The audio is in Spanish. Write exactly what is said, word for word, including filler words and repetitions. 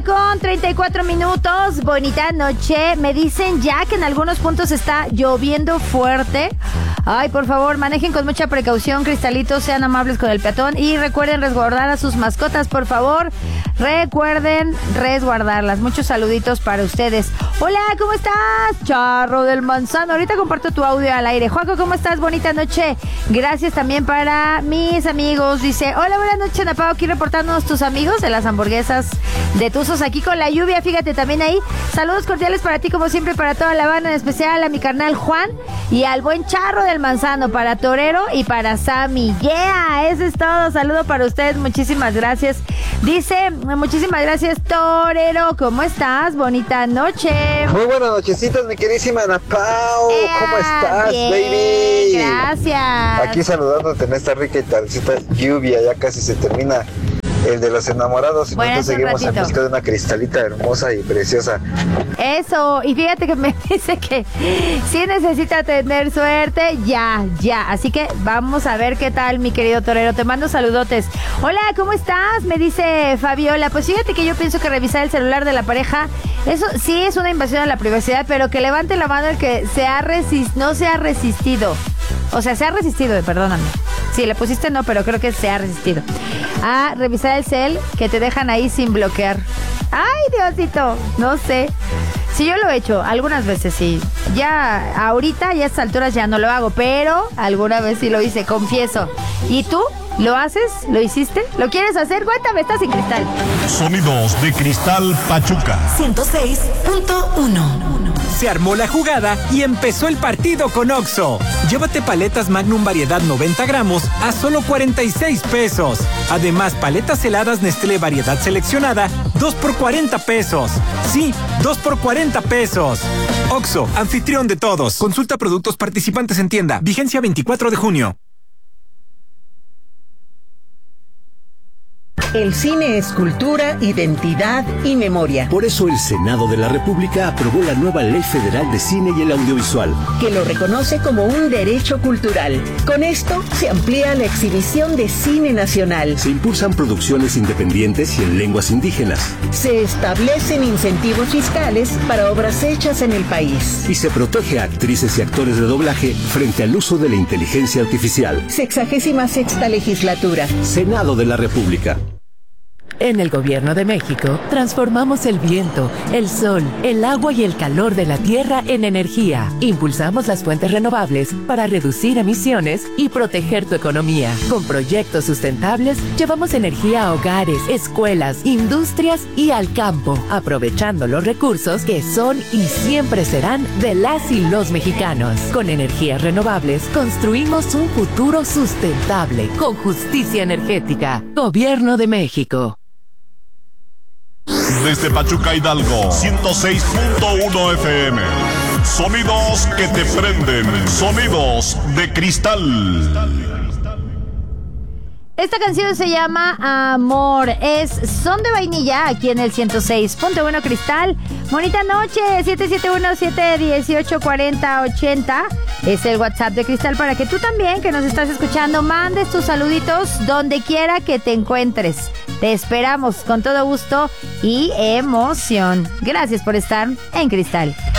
con treinta y cuatro minutos. Bonita noche. Me dicen ya que en algunos puntos está lloviendo fuerte. Ay, por favor, manejen con mucha precaución, cristalitos, sean amables con el peatón y recuerden resguardar a sus mascotas, por favor. Recuerden resguardarlas. Muchos saluditos para ustedes. Hola, ¿cómo estás? Charro del Manzano. Ahorita comparto tu audio al aire. Juaco, ¿cómo estás? Bonita noche. Gracias también para mis amigos. Dice, hola, buenas noches, Napao. Aquí reportándonos tus amigos de las hamburguesas de Tuzos aquí con la lluvia. Fíjate también ahí. Saludos cordiales para ti, como siempre, para toda la banda, en especial a mi carnal Juan y al buen Charro del Manzano, para Torero y para Sammy. Yeah, eso es todo. Saludo para ustedes. Muchísimas gracias. Dice, muchísimas gracias, Torero. ¿Cómo estás? Bonita noche. Muy buenas nochecitas, mi queridísima Ana Pao. Ea, ¿Cómo estás, bien, baby? Gracias. Aquí saludándote en esta rica y tardecita lluvia. Ya casi se termina el de los enamorados. Y bueno, nosotros seguimos en busca de una cristalita hermosa y preciosa. Eso, y fíjate que me dice que si necesita tener suerte, ya, ya. Así que vamos a ver qué tal, mi querido Torero. Te mando saludotes. Hola, ¿cómo estás? Me dice Fabiola. Pues fíjate que yo pienso que revisar el celular de la pareja, eso sí es una invasión a la privacidad, pero que levante la mano el que se ha resist- no se ha resistido. O sea, se ha resistido, perdóname. Sí, le pusiste no, pero creo que se ha resistido a revisar el cel que te dejan ahí sin bloquear. Ay, Diosito, no sé. Sí, yo lo he hecho algunas veces, sí. Ya, ahorita, ya a estas alturas ya no lo hago, pero alguna vez sí lo hice, confieso. ¿Y tú? ¿Lo haces? ¿Lo hiciste? ¿Lo quieres hacer? Cuéntame, estás en Cristal. Sonidos de Cristal Pachuca. ciento seis punto uno. Se armó la jugada y empezó el partido con Oxxo. Llévate paletas Magnum variedad noventa gramos a solo cuarenta y seis pesos. Además, paletas heladas Nestlé variedad seleccionada, dos por cuarenta pesos. Sí, dos por cuarenta pesos. Oxxo, anfitrión de todos. Consulta productos participantes en tienda. Vigencia veinticuatro de junio. El cine es cultura, identidad y memoria. Por eso el Senado de la República aprobó la nueva Ley Federal de Cine y el Audiovisual, que lo reconoce como un derecho cultural. Con esto se amplía la exhibición de cine nacional. Se impulsan producciones independientes y en lenguas indígenas. Se establecen incentivos fiscales para obras hechas en el país. Y se protege a actrices y actores de doblaje frente al uso de la inteligencia artificial. Sexagésima sexta legislatura. Senado de la República. En el Gobierno de México, transformamos el viento, el sol, el agua y el calor de la tierra en energía. Impulsamos las fuentes renovables para reducir emisiones y proteger tu economía. Con proyectos sustentables, llevamos energía a hogares, escuelas, industrias y al campo, aprovechando los recursos que son y siempre serán de las y los mexicanos. Con energías renovables, construimos un futuro sustentable, con justicia energética. Gobierno de México. Desde Pachuca, Hidalgo, ciento seis punto uno F M. Sonidos que te prenden. Sonidos de Cristal. Esta canción se llama Amor. Es Son de Vainilla aquí en el ciento seis punto uno Cristal. Bonita noche. siete siete uno, siete uno ocho, cuatro cero ocho cero es el WhatsApp de Cristal para que tú también, que nos estás escuchando, mandes tus saluditos donde quiera que te encuentres. Te esperamos con todo gusto y emoción. Gracias por estar en Cristal.